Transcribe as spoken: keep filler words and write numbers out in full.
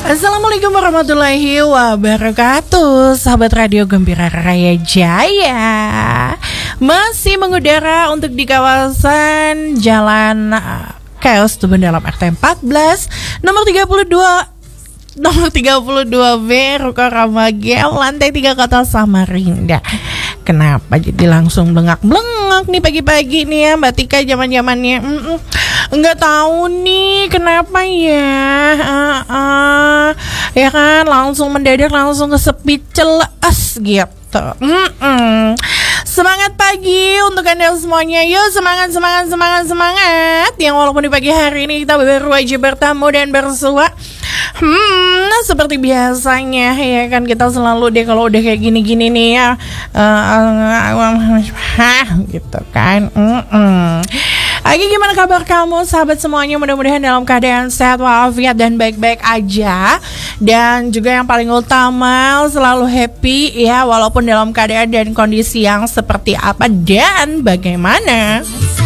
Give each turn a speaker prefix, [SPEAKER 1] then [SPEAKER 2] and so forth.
[SPEAKER 1] Assalamualaikum warahmatullahi wabarakatuh. Sahabat Radio Gembira Raya Jaya, masih mengudara untuk di kawasan Jalan Chaos Tuban dalam R T empat belas nomor tiga puluh dua Nomor tiga puluh dua B Ruko Ramagel, lantai tiga Kota Samarinda. Kenapa jadi langsung blengak-blengak nih pagi-pagi nih ya Mbak Tika, zaman-zamannya mm-mm. Enggak tahu nih kenapa ya, uh, uh, ya kan langsung mendadak langsung kesepi celas gitu. Mm-mm. Semangat pagi untuk Anda semuanya. Yuk semangat, semangat, semangat, semangat. Yang walaupun di pagi hari ini kita baru aja bertamu dan bersua, Hmm, seperti biasanya ya kan kita selalu deh kalau udah kayak gini-gini nih ya, uh, uh, gitu kan. Mm-mm. Lagi gimana kabar kamu sahabat semuanya? Mudah-mudahan dalam keadaan sehat walafiat dan baik-baik aja. Dan juga yang paling utama selalu happy ya, walaupun dalam keadaan dan kondisi yang seperti apa dan bagaimana.